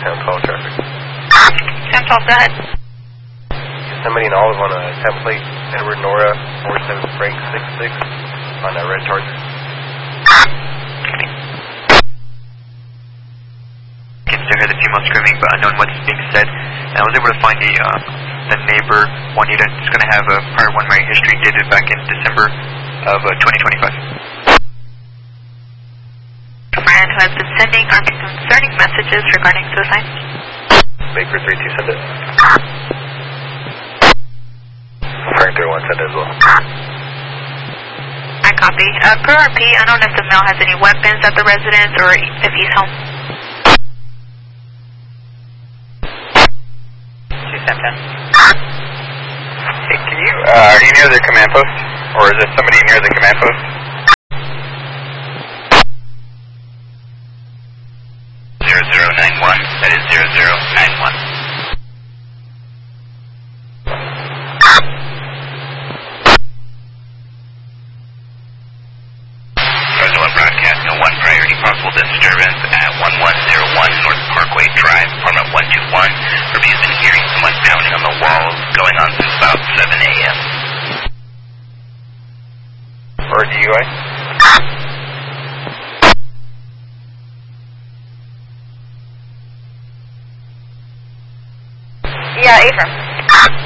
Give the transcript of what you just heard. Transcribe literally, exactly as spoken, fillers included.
ten twelve traffic. ten twelve, go ahead. Somebody in Olive on a template, Edward Nora, four seven Frank six six, on a red Charger. Can still hear the female screaming, but unknown what's being said. And I was able to find the, uh, the neighbor, Juanita. It's going to have a prior one marriage history dated back in December of uh, twenty twenty-five. Friend who has been sending concerning messages regarding suicide. Baker three two, send it. Frank three one, send it as well. I copy. Uh, per R P, I don't know if the male has any weapons at the residence or if he's home. two seven ten. Hey, can you, uh, are you near the command post? Or is there somebody near the command post? zero zero nine one, that is zero zero nine one. Roosevelt broadcast, no one priority possible disturbance at one one zero one North Parkway Drive, apartment one two one. Review's been hearing someone pounding on the walls, going on since about seven A M Or D U I? Yeah, Abram.